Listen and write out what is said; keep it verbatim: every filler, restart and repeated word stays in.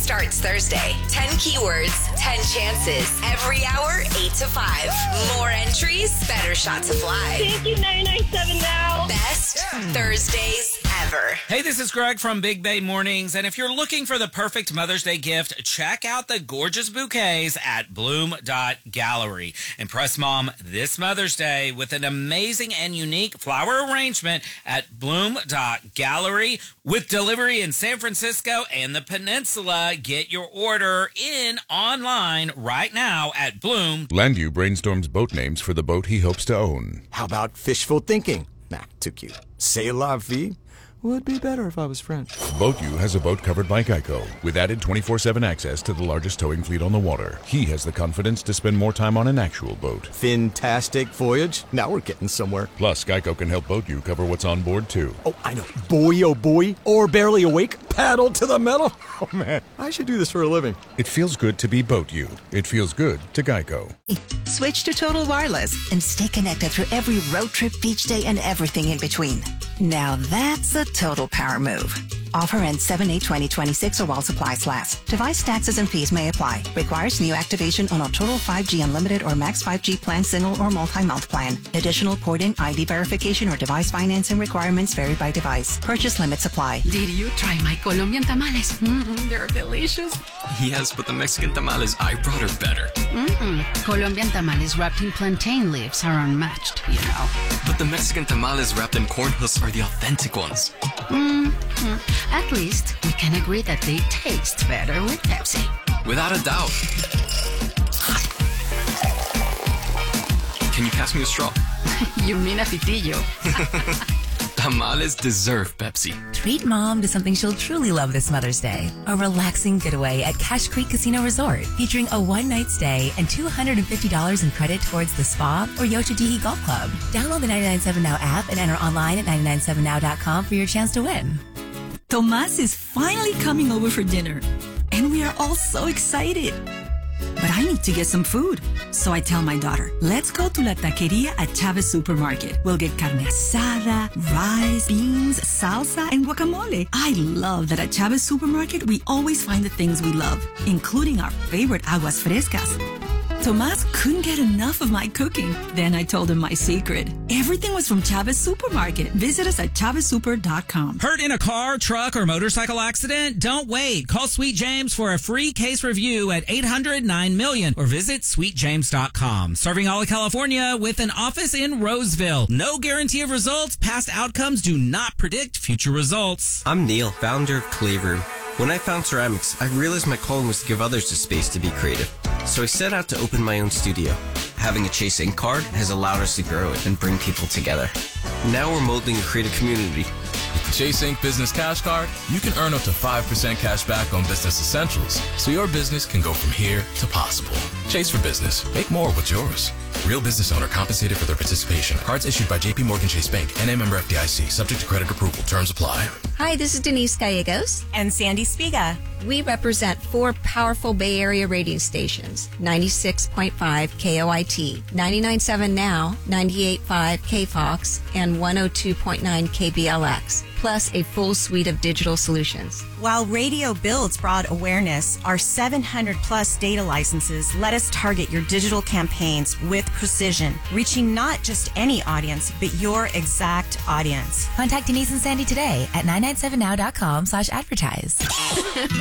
starts Thursday. ten keywords, ten chances. Every hour, eight to five. More entries, better shot to fly. Thank you, nine nine seven now. Best Thursdays ever. Hey, this is Greg from Big Bay Mornings, and if you're looking for the perfect Mother's Day gift, check out the gorgeous bouquets at Bloom dot Gallery. Impress Mom this Mother's Day with an amazing and unique flower arrangement at Bloom dot Gallery. With delivery in San Francisco and the Peninsula, get your order in online right now at Bloom. Landu brainstorms boat names for the boat he hopes to own. How about fishful thinking? Nah, too cute. C'est la vie? Would be better if I was French. BoatU has a boat covered by Geico with added twenty-four seven access to the largest towing fleet on the water. He has the confidence to spend more time on an actual boat. Fantastic voyage. Now we're getting somewhere. Plus, Geico can help BoatU cover what's on board, too. Oh, I know. Boy, oh boy. Or barely awake. Paddle to the metal. Oh, man. I should do this for a living. It feels good to be BoatU. It feels good to Geico. Switch to Total Wireless and stay connected through every road trip, beach day, and everything in between. Now that's a total power move. Offer ends seven eight twenty twenty-six or while supplies last. Device taxes and fees may apply. Requires new activation on a Total five G Unlimited or Max five G plan, single or multi-month plan. Additional port-in I D verification or device financing requirements vary by device. Purchase limits apply. Did you try my Colombian tamales? Mm-mm, they're delicious. Yes, but the Mexican tamales I brought are better. Mm-mm. Colombian tamales wrapped in plantain leaves are unmatched, you know. But the Mexican tamales wrapped in corn husks are the authentic ones. Mm-hmm. At least we can agree that they taste better with Pepsi. Without a doubt. Can you pass me a straw? You mean a pitillo. Tamales deserve Pepsi. Treat Mom to something she'll truly love this Mother's Day. A relaxing getaway at Cache Creek Casino Resort, featuring a one-night stay and two hundred fifty dollars in credit towards the spa or Yoshodihi Golf Club. Download the ninety-nine seven Now app and enter online at nine nine seven now dot com for your chance to win. Tomas is finally coming over for dinner, and we are all so excited. But I need to get some food. So I tell my daughter, let's go to La Taqueria at Chavez Supermarket. We'll get carne asada, rice, beans, salsa, and guacamole. I love that at Chavez Supermarket, we always find the things we love, including our favorite aguas frescas. Tomas couldn't get enough of my cooking. Then I told him my secret. Everything was from Chavez Supermarket. Visit us at chavez super dot com. Hurt in a car, truck, or motorcycle accident? Don't wait. Call Sweet James for a free case review at eight hundred nine million or visit sweet james dot com. Serving all of California with an office in Roseville. No guarantee of results. Past outcomes do not predict future results. I'm Neil, founder of Clay Room. When I found ceramics, I realized my calling was to give others the space to be creative. So I set out to open my own studio. Having a Chase Ink card has allowed us to grow it and bring people together. Now we're molding a creative community. With the Chase Ink Business Cash Card, you can earn up to five percent cash back on business essentials, so your business can go from here to possible. Chase for business. Make more with yours. Real business owner compensated for their participation. Cards issued by J P Morgan Chase Bank, N A member F D I C. Subject to credit approval. Terms apply. Hi, this is Denise Gallegos. And Sandy Spiga. We represent four powerful Bay Area radio stations, ninety-six point five K O I T, ninety-nine point seven Now, ninety-eight point five K Fox, and one oh two point nine K B L X, plus a full suite of digital solutions. While radio builds broad awareness, our seven hundred plus data licenses let us target your digital campaigns with precision, reaching not just any audience, but your exact audience. Contact Denise and Sandy today at nine nine seven now dot com slash advertise.